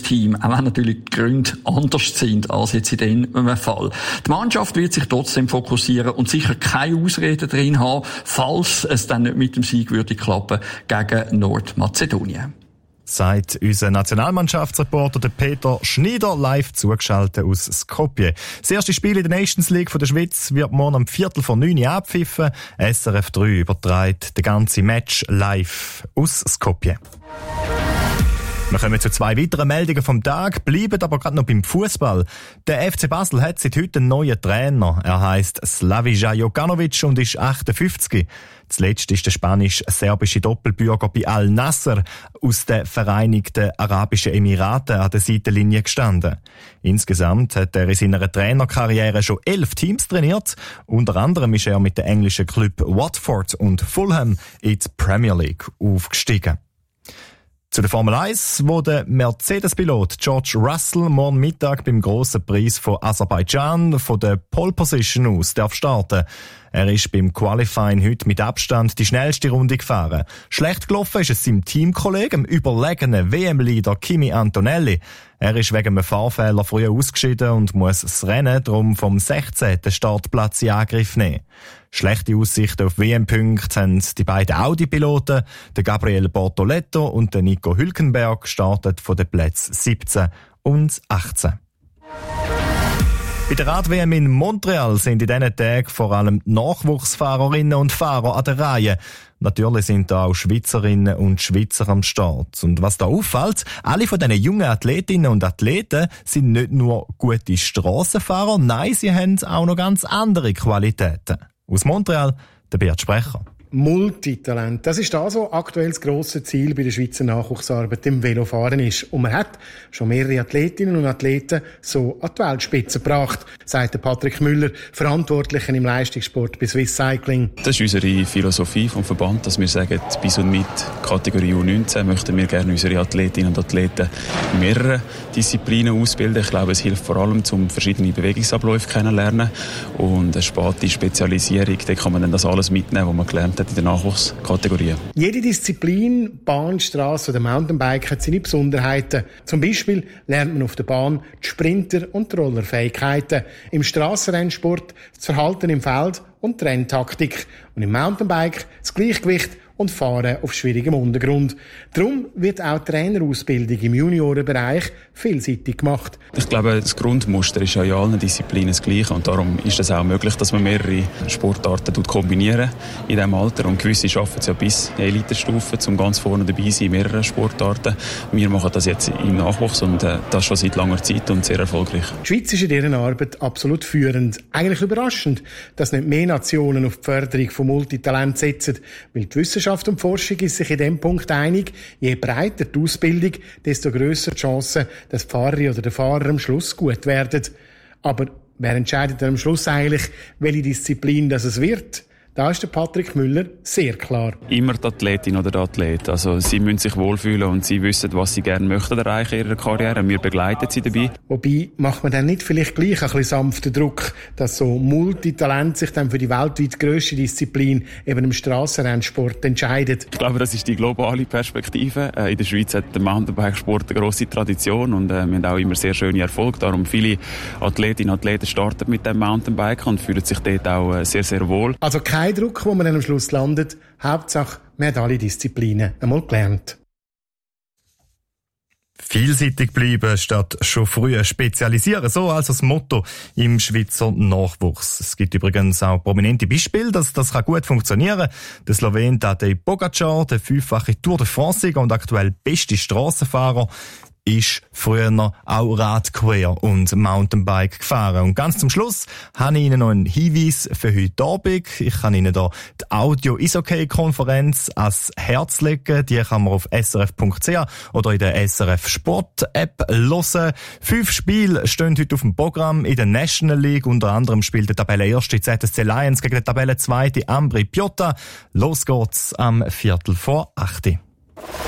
Team, auch wenn natürlich die Gründe anders sind als jetzt in diesem Fall. Die Mannschaft wird sich trotzdem fokussieren und sicher keine Ausreden drin haben, falls es dann nicht mit dem Sieg würde klappen gegen Nordmazedonien. Sagt unser Nationalmannschaftsreporter Peter Schneider, live zugeschaltet aus Skopje. Das erste Spiel in der Nations League von der Schweiz wird morgen um 8:45 abpfiffen. SRF 3 überträgt den ganzen Match live aus Skopje. Wir kommen zu 2 weiteren Meldungen vom Tag, bleiben aber gerade noch beim Fußball. Der FC Basel hat seit heute einen neuen Trainer. Er heisst Slavija Jokanovic und ist 58. Zuletzt ist der spanisch-serbische Doppelbürger bei Al-Nassr aus den Vereinigten Arabischen Emiraten an der Seitenlinie gestanden. Insgesamt hat er in seiner Trainerkarriere schon 11 Teams trainiert. Unter anderem ist er mit dem englischen Club Watford und Fulham in die Premier League aufgestiegen. Zu der Formel 1, wo der Mercedes-Pilot George Russell morgen Mittag beim grossen Preis von Aserbaidschan von der Pole Position aus darf starten. Er ist beim Qualifying heute mit Abstand die schnellste Runde gefahren. Schlecht gelaufen ist es seinem Teamkollegen, dem überlegenen WM-Leader Kimi Antonelli. Er ist wegen einem Fahrfehler früher ausgeschieden und muss das Rennen darum vom 16. Startplatz in Angriff nehmen. Schlechte Aussichten auf WM-Punkte haben die beiden Audi-Piloten, der Gabriele Bortoletto und der Nico Hülkenberg, gestartet von den Plätzen 17 und 18. Bei der Rad-WM in Montreal sind in diesen Tagen vor allem Nachwuchsfahrerinnen und Fahrer an der Reihe. Natürlich sind da auch Schweizerinnen und Schweizer am Start. Und was da auffällt, alle von diesen jungen Athletinnen und Athleten sind nicht nur gute Strassenfahrer, nein, sie haben auch noch ganz andere Qualitäten. Aus Montreal, der Bert Sprecher. Multitalent. Das ist das, was aktuell das grosse Ziel bei der Schweizer Nachwuchsarbeit im Velofahren ist. Und man hat schon mehrere Athletinnen und Athleten so an die Weltspitze gebracht, sagt Patrick Müller, Verantwortlicher im Leistungssport bei Swiss Cycling. Das ist unsere Philosophie vom Verband, dass wir sagen, bis und mit Kategorie U19 möchten wir gerne unsere Athletinnen und Athleten in mehreren Disziplinen ausbilden. Ich glaube, es hilft vor allem, um verschiedene Bewegungsabläufe kennenlernen und eine späte Spezialisierung. Da kann man dann das alles mitnehmen, was man gelernt hat in der Nachwuchskategorie. Jede Disziplin, Bahn, Strasse oder Mountainbike hat seine Besonderheiten. Zum Beispiel lernt man auf der Bahn die Sprinter- und die Rollerfähigkeiten, im Strassenrennsport das Verhalten im Feld und die Renntaktik und im Mountainbike das Gleichgewicht und Fahren auf schwierigem Untergrund. Darum wird auch die Trainerausbildung im Juniorenbereich vielseitig gemacht. Ich glaube, das Grundmuster ist ja in allen Disziplinen das Gleiche und darum ist es auch möglich, dass man mehrere Sportarten kombinieren in diesem Alter. Und gewisse schaffen es ja bis in Elitestufe, um ganz vorne dabei zu sein in mehreren Sportarten. Wir machen das jetzt im Nachwuchs und das schon seit langer Zeit und sehr erfolgreich. Die Schweiz ist in dieser Arbeit absolut führend. Eigentlich überraschend, dass nicht mehr Nationen auf die Förderung von Multitalent setzen, weil die Wissenschaft und die Forschung ist sich in diesem Punkt einig, je breiter die Ausbildung, desto grösser die Chance, dass die Fahrerin oder der Fahrer am Schluss gut werden. Aber wer entscheidet dann am Schluss eigentlich, welche Disziplin das es wird? Da ist der Patrick Müller sehr klar. Immer die Athletin oder der Athlet. Also sie müssen sich wohlfühlen und sie wissen, was sie gerne möchten erreichen in ihrer Karriere. Wir begleiten sie dabei. Wobei macht man dann nicht vielleicht gleich ein bisschen sanften Druck, dass so Multitalent sich dann für die weltweit grösste Disziplin eben im Strassenrennsport entscheidet? Ich glaube, das ist die globale Perspektive. In der Schweiz hat der Mountainbike-Sport eine grosse Tradition und wir haben auch immer sehr schöne Erfolge. Darum viele Athletinnen und Athleten starten mit dem Mountainbike und fühlen sich dort auch sehr, sehr wohl. Also kein Druck, wo man dann am Schluss landet. Hauptsache, man hat alle Disziplinen einmal gelernt. Vielseitig bleiben statt schon früh spezialisieren. So also das Motto im Schweizer Nachwuchs. Es gibt übrigens auch prominente Beispiele, dass das gut funktionieren kann. Der Slowen Tadej Pogačar, der 5-fache Tour de France-Sieger und aktuell beste Strassenfahrer, ist früher auch Radquer und Mountainbike gefahren. Und ganz zum Schluss habe ich Ihnen noch einen Hinweis für heute Abend. Ich kann Ihnen da die Audio-Isokay-Konferenz ans Herz legen. Die kann man auf srf.ch oder in der SRF Sport-App hören. 5 Spiele stehen heute auf dem Programm in der National League. Unter anderem spielt der Tabellenerste ZSC Lions gegen den Tabellenzweiten Ambri Piotta. Los geht's am 7:45.